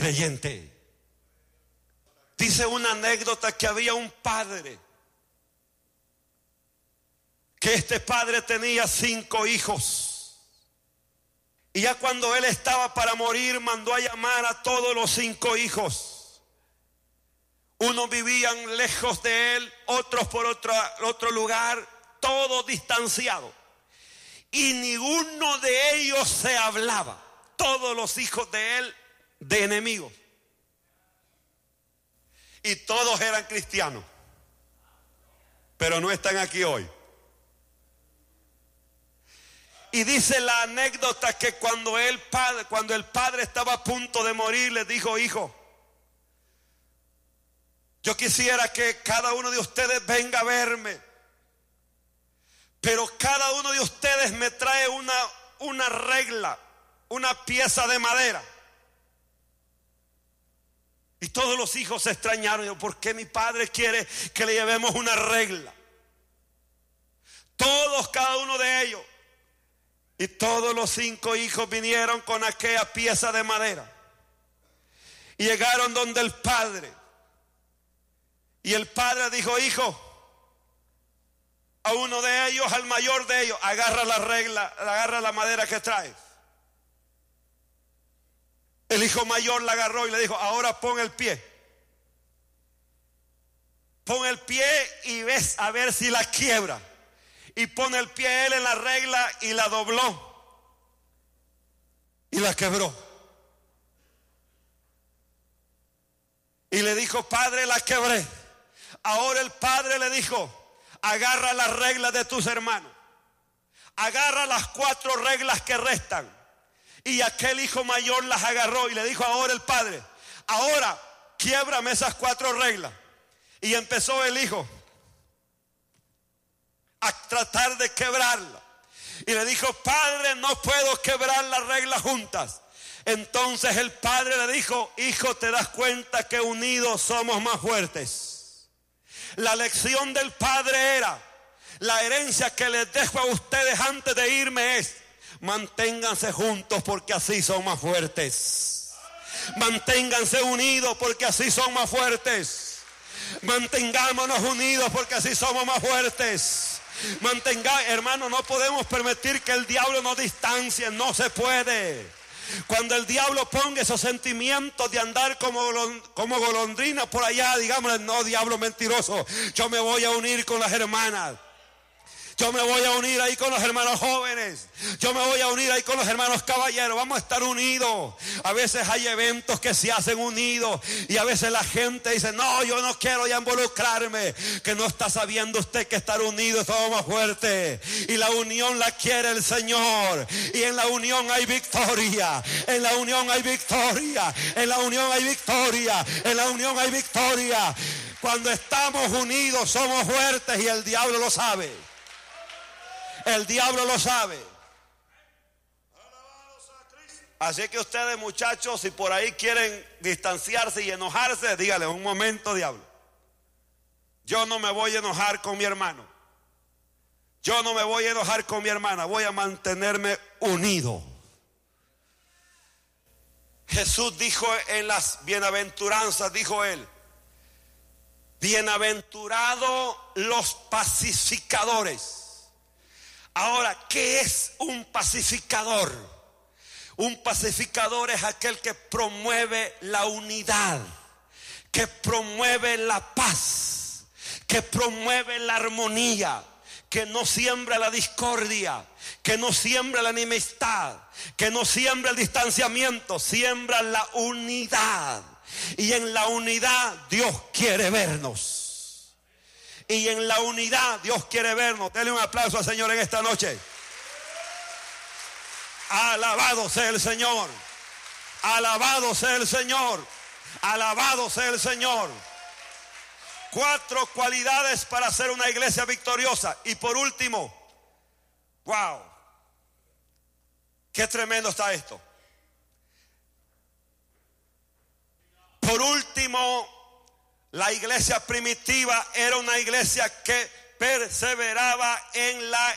creyente. Dice una anécdota que había un padre, que este padre tenía 5 hijos. Y ya cuando él estaba para morir, mandó a llamar a todos los 5 hijos. Unos vivían lejos de él, otros por otro lugar, todos distanciados. Y ninguno de ellos se hablaba. Todos los hijos de él de enemigos. Y todos eran cristianos. Pero no están aquí hoy. Y dice la anécdota que cuando el padre estaba a punto de morir, le dijo: hijo, yo quisiera que cada uno de ustedes venga a verme, pero cada uno de ustedes me trae una regla, una pieza de madera. Y todos los hijos se extrañaron. ¿Por qué mi padre quiere que le llevemos una regla? Todos, cada uno de ellos. Y todos los 5 hijos vinieron con aquella pieza de madera. Y llegaron donde el padre. Y el padre dijo: hijo, a uno de ellos, al mayor de ellos, agarra la regla, agarra la madera que traes. El hijo mayor la agarró y le dijo: ahora pon el pie. Pon el pie y ves a ver si la quiebra. Y pone el pie él en la regla y la dobló. Y la quebró. Y le dijo: padre, la quebré. Ahora el padre le dijo: agarra las reglas de tus hermanos. Agarra las 4 reglas que restan. Y aquel hijo mayor las agarró y le dijo ahora el padre: ahora quiébrame esas 4 reglas. Y empezó el hijo a tratar de quebrarla. Y le dijo: padre, no puedo quebrar las reglas juntas. Entonces el padre le dijo: hijo, ¿te das cuenta que unidos somos más fuertes? La lección del padre era: la herencia que les dejo a ustedes antes de irme es: manténganse juntos porque así son más fuertes. Manténganse unidos porque así son más fuertes. Mantengámonos unidos porque así somos más fuertes. Hermano, no podemos permitir que el diablo nos distancie. No se puede. Cuando el diablo ponga esos sentimientos de andar como golondrina por allá, digámosle: no, diablo mentiroso, yo me voy a unir con las hermanas. Yo me voy a unir ahí con los hermanos jóvenes. Yo me voy a unir ahí con los hermanos caballeros. Vamos a estar unidos. A veces hay eventos que se hacen unidos. Y a veces la gente dice: no, yo no quiero ya involucrarme. Que no está sabiendo usted que estar unidos somos más fuertes. Y la unión la quiere el Señor. Y en la unión hay victoria. En la unión hay victoria. En la unión hay victoria. En la unión hay victoria. Cuando estamos unidos somos fuertes y el diablo lo sabe. El diablo lo sabe. Así que ustedes, muchachos, si por ahí quieren distanciarse y enojarse, dígale: un momento, diablo, yo no me voy a enojar con mi hermano. Yo no me voy a enojar con mi hermana. Voy a mantenerme unido. Jesús dijo en las bienaventuranzas, dijo él: bienaventurados los pacificadores. Ahora, ¿qué es un pacificador? Un pacificador es aquel que promueve la unidad, que promueve la paz, que promueve la armonía, que no siembra la discordia, que no siembra la enemistad, que no siembra el distanciamiento, siembra la unidad. Y en la unidad Dios quiere vernos. Y en la unidad Dios quiere vernos. Denle un aplauso al Señor en esta noche. Alabado sea el Señor. Alabado sea el Señor. Alabado sea el Señor. 4 cualidades para ser una iglesia victoriosa. Y por último, wow, qué tremendo está esto. Por último, la iglesia primitiva era una iglesia que perseveraba en la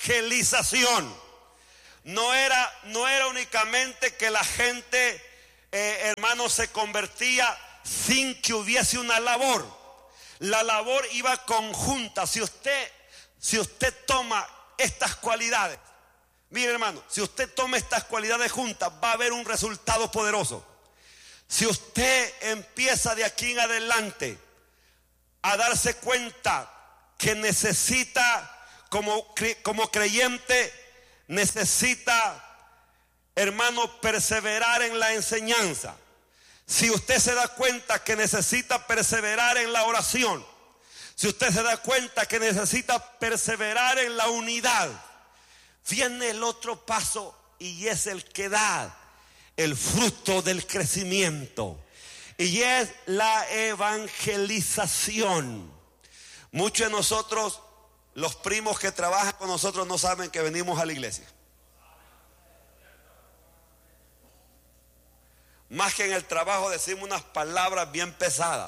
evangelización. No era únicamente que la gente hermano, se convertía sin que hubiese una labor. La labor iba conjunta. Si usted toma estas cualidades, mire hermano, si usted toma estas cualidades juntas, va a haber un resultado poderoso. Si usted empieza de aquí en adelante a darse cuenta que necesita, como creyente, necesita, hermano, perseverar en la enseñanza. Si usted se da cuenta que necesita perseverar en la oración, si usted se da cuenta que necesita perseverar en la unidad, viene el otro paso y es el que da el fruto del crecimiento, y es la evangelización. Muchos de nosotros, los primos que trabajan con nosotros, no saben que venimos a la iglesia. Más que en el trabajo decimos unas palabras bien pesadas.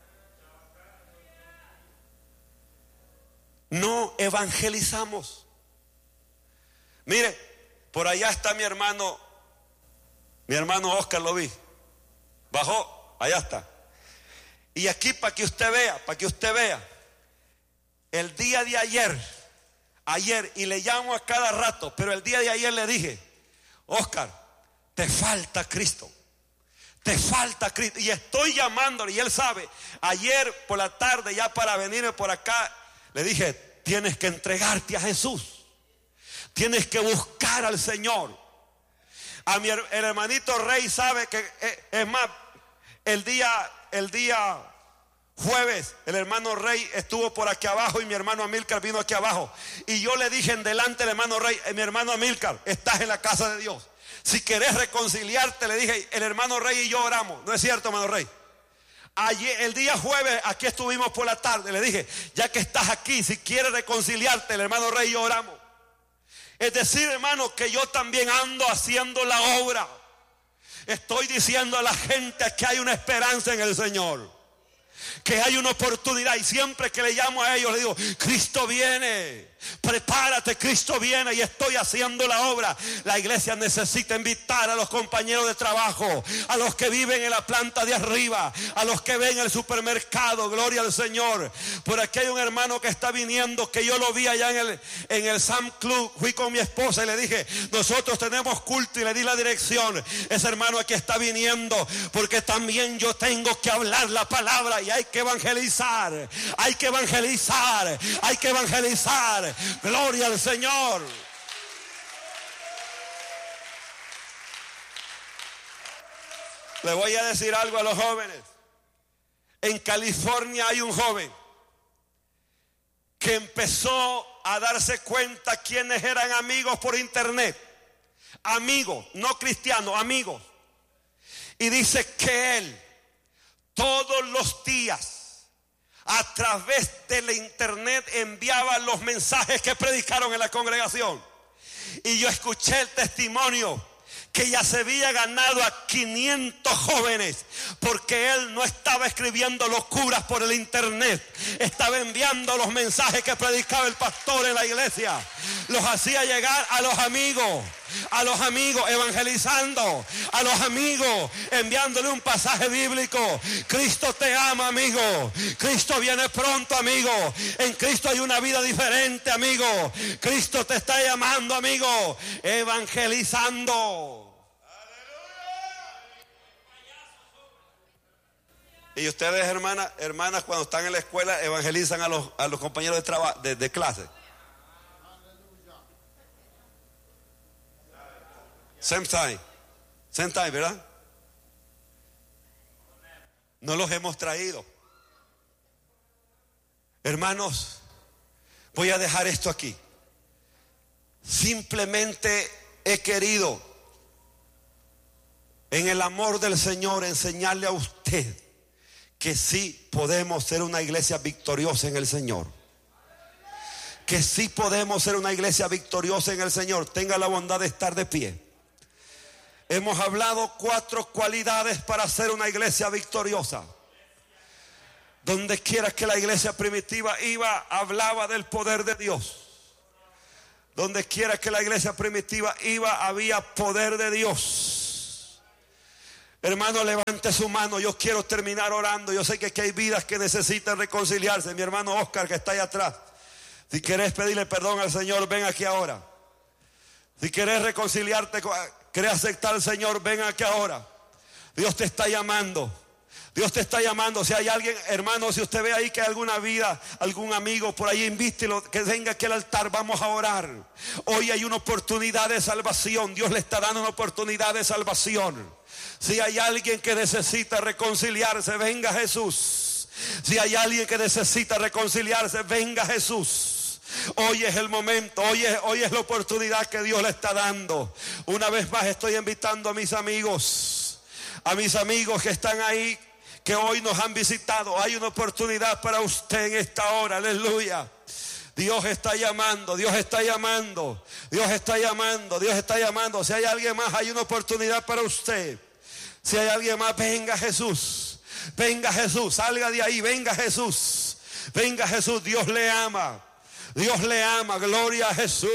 No evangelizamos. Mire, por allá está mi hermano Oscar, lo vi. Bajó, allá está. Y aquí para que usted vea, el día de ayer, y le llamo a cada rato, pero el día de ayer le dije: Oscar, te falta Cristo. Te falta Cristo. Y estoy llamándole, y él sabe. Ayer por la tarde, ya para venirme por acá, le dije: tienes que entregarte a Jesús. Tienes que buscar al Señor. El hermanito Rey sabe que, es más, el día jueves, el hermano Rey estuvo por aquí abajo y mi hermano Amílcar vino aquí abajo. Y yo le dije en delante del hermano Rey: mi hermano Amílcar, estás en la casa de Dios. Si querés reconciliarte, le dije, el hermano Rey y yo oramos. ¿No es cierto, hermano Rey? Ayer, el día jueves, aquí estuvimos por la tarde. Le dije: ya que estás aquí, si quieres reconciliarte, el hermano Rey y yo oramos. Es decir, hermano, que yo también ando haciendo la obra. Estoy diciendo a la gente que hay una esperanza en el Señor, que hay una oportunidad. Y siempre que le llamo a ellos, le digo: Cristo viene, prepárate, Cristo viene. Y estoy haciendo la obra. La iglesia necesita invitar a los compañeros de trabajo, a los que viven en la planta de arriba, a los que ven el supermercado. Gloria al Señor. Por aquí hay un hermano que está viniendo, que yo lo vi allá en el Sam Club. Fui con mi esposa y le dije: nosotros tenemos culto, y le di la dirección. Ese hermano aquí está viniendo porque también yo tengo que hablar la palabra, y hay que evangelizar, hay que evangelizar, hay que evangelizar. Gloria al Señor. Le voy a decir algo a los jóvenes. En California hay un joven que empezó a darse cuenta quiénes eran amigos por internet. Amigos, no cristianos, amigos. Y dice que él todos los días, a través de la internet, enviaba los mensajes que predicaron en la congregación. Y yo escuché el testimonio que ya se había ganado a 500 jóvenes, porque él no estaba escribiendo locuras por el internet, estaba enviando los mensajes que predicaba el pastor en la iglesia. Los hacía llegar a los amigos, evangelizando, a los amigos, enviándole un pasaje bíblico. Cristo te ama, amigo. Cristo viene pronto, amigo. En Cristo hay una vida diferente, amigo. Cristo te está llamando, amigo. Evangelizando. Y ustedes, hermanas, cuando están en la escuela, evangelizan a los compañeros de trabajo, de clase. Same time, ¿verdad? No los hemos traído. Hermanos, voy a dejar esto aquí. Simplemente he querido, en el amor del Señor, enseñarle a usted que sí podemos ser una iglesia victoriosa en el Señor. Que sí podemos ser una iglesia victoriosa en el Señor. Tenga la bondad de estar de pie. Hemos hablado 4 cualidades para ser una iglesia victoriosa. Donde quiera que la iglesia primitiva iba, hablaba del poder de Dios. Donde quiera que la iglesia primitiva iba, había poder de Dios. Hermano, levante su mano. Yo quiero terminar orando. Yo sé que aquí hay vidas que necesitan reconciliarse. Mi hermano Oscar, que está ahí atrás. Si querés pedirle perdón al Señor, ven aquí ahora. Si querés reconciliarte, querés aceptar al Señor, ven aquí ahora. Dios te está llamando. Dios te está llamando. Si hay alguien, hermano, si usted ve ahí que hay alguna vida, algún amigo por ahí, invítelo, que venga aquí al altar, vamos a orar. Hoy hay una oportunidad de salvación. Dios le está dando una oportunidad de salvación. Si hay alguien que necesita reconciliarse, venga Jesús. Si hay alguien que necesita reconciliarse, venga Jesús. Hoy es el momento, hoy es la oportunidad que Dios le está dando. Una vez más estoy invitando a mis amigos que están ahí, que hoy nos han visitado. Hay una oportunidad para usted en esta hora, aleluya. Dios está llamando, Dios está llamando, Dios está llamando, Dios está llamando. Si hay alguien más, hay una oportunidad para usted. Si hay alguien más, venga Jesús, salga de ahí, venga Jesús, Dios le ama, gloria a Jesús.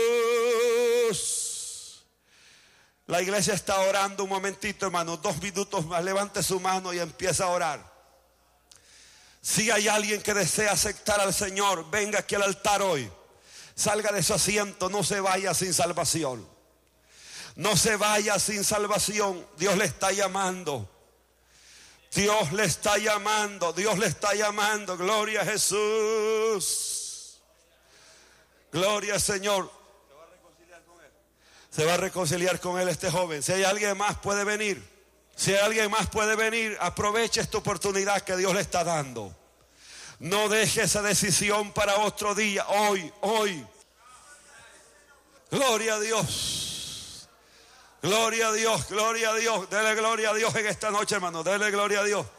La iglesia está orando un momentito, hermano, 2 minutos más, levante su mano y empieza a orar. Si hay alguien que desea aceptar al Señor, venga aquí al altar hoy. Salga de su asiento, no se vaya sin salvación. No se vaya sin salvación. Dios le está llamando. Dios le está llamando. Gloria a Jesús. Gloria al Señor. Se va a reconciliar con él este joven. Si hay alguien más, puede venir. Aproveche esta oportunidad que Dios le está dando. No deje esa decisión para otro día. Hoy. Gloria a Dios. Dele gloria a Dios en esta noche, hermano. Dele gloria a Dios.